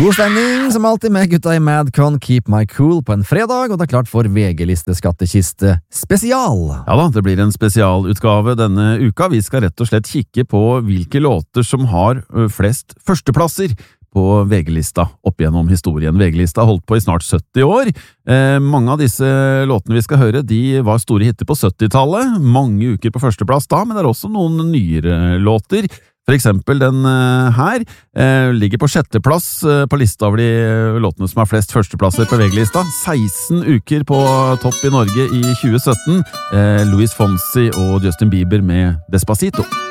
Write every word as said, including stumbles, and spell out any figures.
God stemning, som alltid med gutta i Madcon Keep My Cool på en fredag, og det er klart for V G-liste skattkiste spesial. Ja da, det blir en spesialutgave denne uka. Vi skal rett og slett kikke på hvilke låter som har flest førsteplasser på V G-lista opp gjennom historien. V G-lista har holdt på i snart sytti år. Eh, mange av disse låtene vi skal høre, de var store hitter på syttitallet. Mange uker på førsteplass da, men det er også noen nyere låter. For eksempel den her eh, ligger på sjetteplass eh, på lista over de låtene som har flest førsteplasser på V G-lista. seksten uker på topp i Norge i tjue sytten. Eh, Luis Fonsi og Justin Bieber med Despacito.